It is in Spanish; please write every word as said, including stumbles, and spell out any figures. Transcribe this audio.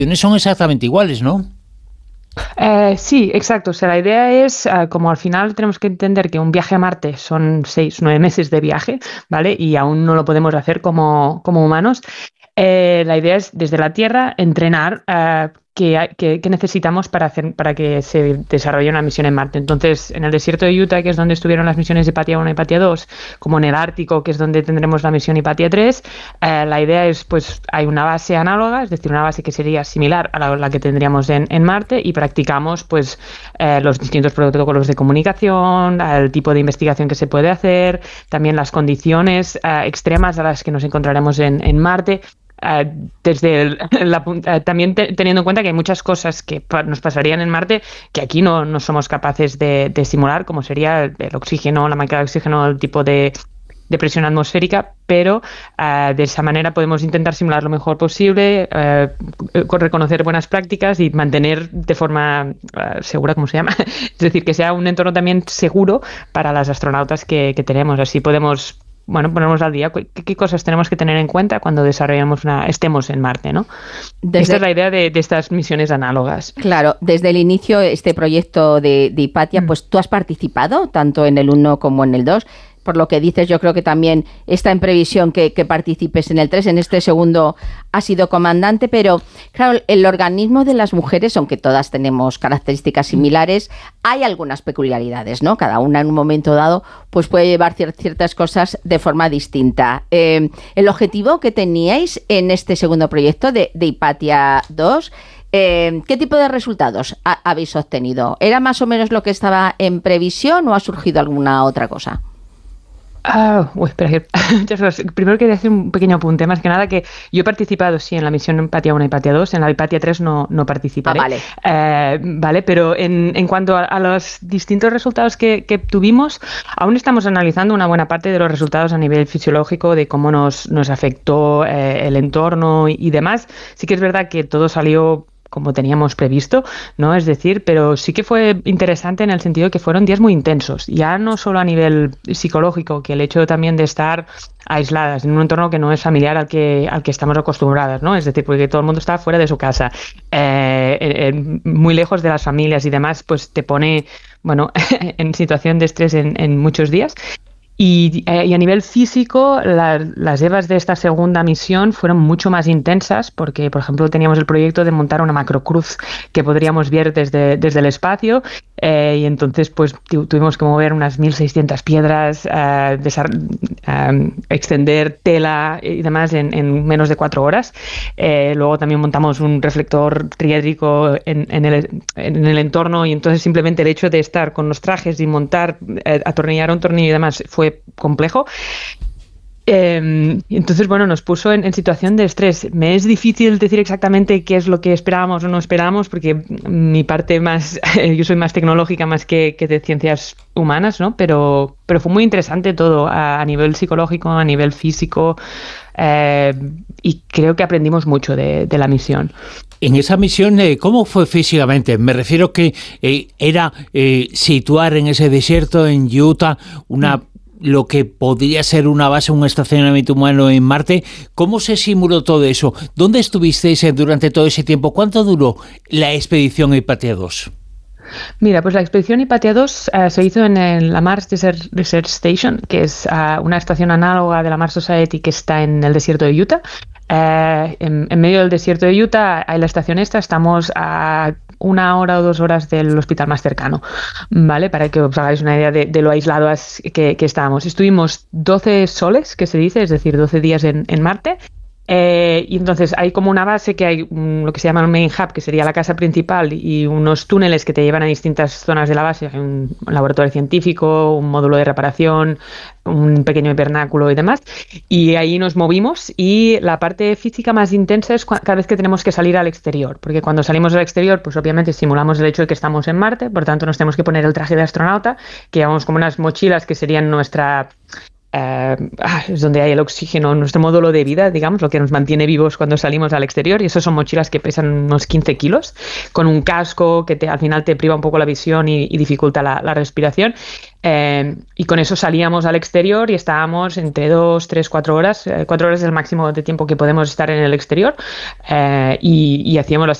son exactamente iguales, ¿no? Eh, sí, exacto. O sea, la idea es, uh, como al final tenemos que entender que un viaje a Marte son seis, nueve meses de viaje, ¿vale? Y aún no lo podemos hacer como, como humanos. Eh, la idea es, desde la Tierra, entrenar uh, qué, qué, qué necesitamos para, hacer, para que se desarrolle una misión en Marte. Entonces, en el desierto de Utah, que es donde estuvieron las misiones Hipatia uno y Hipatia dos, como en el Ártico, que es donde tendremos la misión Hipatia tres, eh, la idea es, pues, hay una base análoga, es decir, una base que sería similar a la, la que tendríamos en, en Marte, y practicamos, pues, eh, los distintos protocolos de comunicación, el tipo de investigación que se puede hacer, también las condiciones eh, extremas a las que nos encontraremos en, en Marte. Uh, desde el, la, uh, también te, teniendo en cuenta que hay muchas cosas que pa nos pasarían en Marte que aquí no, no somos capaces de, de simular, como sería el, el oxígeno, la máquina de oxígeno, el tipo de, de presión atmosférica, pero uh, de esa manera podemos intentar simular lo mejor posible, uh, reconocer buenas prácticas y mantener de forma uh, segura, ¿cómo se llama? Es decir, que sea un entorno también seguro para las astronautas que, que tenemos. Así podemos, bueno, ponemos al día qué, qué cosas tenemos que tener en cuenta cuando desarrollamos una, estemos en Marte, ¿no? Desde, Esta es la idea de, de estas misiones análogas. Claro, desde el inicio, este proyecto de, de Hipatia, mm. pues tú has participado tanto en el uno como en el dos. Por lo que dices, yo creo que también está en previsión que, que participes en el tres. En este segundo has sido comandante, pero claro, el organismo de las mujeres, aunque todas tenemos características similares, hay algunas peculiaridades, ¿no? Cada una en un momento dado pues puede llevar cier ciertas cosas de forma distinta. Eh, el objetivo que teníais en este segundo proyecto de, de Hipatia dos, Eh, ¿qué tipo de resultados ha, habéis obtenido? ¿Era más o menos lo que estaba en previsión o ha surgido alguna otra cosa? Ah, uy, espera, primero quería hacer un pequeño apunte, más que nada que yo he participado, sí, en la misión Hipatia uno y Hipatia dos, en la Hipatia tres no, no participaré. Ah, vale. Eh, vale, pero en, en cuanto a, a los distintos resultados que, que tuvimos, aún estamos analizando una buena parte de los resultados a nivel fisiológico, de cómo nos, nos afectó eh, el entorno y, y demás. Sí que es verdad que todo salió como teníamos previsto, ¿no? Es decir, pero sí que fue interesante en el sentido que fueron días muy intensos, ya no solo a nivel psicológico, que el hecho también de estar aisladas en un entorno que no es familiar al que, al que estamos acostumbradas, ¿no? Es decir, porque todo el mundo está fuera de su casa, eh, eh, muy lejos de las familias y demás, pues te pone, bueno, en situación de estrés en, en muchos días. Y, eh, y a nivel físico, la, las EVAs de esta segunda misión fueron mucho más intensas porque, por ejemplo, teníamos el proyecto de montar una macrocruz que podríamos ver desde, desde el espacio eh, y entonces pues tu, tuvimos que mover unas mil seiscientas piedras, eh, eh, extender tela y demás en, en menos de cuatro horas. Eh, luego también montamos un reflector triédrico en, en, el, en el entorno y entonces simplemente el hecho de estar con los trajes y montar, eh, atornillar un tornillo y demás fue complejo. Eh, entonces, bueno, nos puso en, en situación de estrés. Me es difícil decir exactamente qué es lo que esperábamos o no esperábamos, porque mi parte más, yo soy más tecnológica más que, que de ciencias humanas, ¿no? Pero, pero fue muy interesante todo a, a nivel psicológico, a nivel físico, eh, y creo que aprendimos mucho de, de la misión. En esa misión, ¿cómo fue físicamente? Me refiero que eh, era eh, situar en ese desierto, en Utah, una... Mm. lo que podría ser una base, un estacionamiento humano en Marte. ¿Cómo se simuló todo eso? ¿Dónde estuvisteis durante todo ese tiempo? ¿Cuánto duró la expedición Hipatia dos? Mira, pues la expedición Hipatia dos uh, se hizo en el, la Mars Desert Research Station, que es uh, una estación análoga de la Mars Society que está en el desierto de Utah. Uh, en, en medio del desierto de Utah hay la estación esta, estamos a una hora o dos horas del hospital más cercano, ¿vale? Para que os hagáis una idea de, de lo aislados que, que estábamos. Estuvimos doce soles, que se dice, es decir, doce días en, en Marte. Eh, y entonces hay como una base que hay um, lo que se llama un main hub, que sería la casa principal, y unos túneles que te llevan a distintas zonas de la base. Hay un, un laboratorio científico, un módulo de reparación, un pequeño hipernáculo y demás, y ahí nos movimos, y la parte física más intensa es cada vez que tenemos que salir al exterior, porque cuando salimos al exterior, pues obviamente simulamos el hecho de que estamos en Marte, por tanto nos tenemos que poner el traje de astronauta, que llevamos como unas mochilas que serían nuestra eh, es donde hay el oxígeno, nuestro módulo de vida, digamos, lo que nos mantiene vivos cuando salimos al exterior, y eso son mochilas que pesan unos quince kilos, con un casco que te, al final te priva un poco la visión y, y dificulta la, la respiración. Eh, y con eso salíamos al exterior y estábamos entre dos, tres, cuatro horas. Eh, cuatro horas es el máximo de tiempo que podemos estar en el exterior, eh, y, y hacíamos las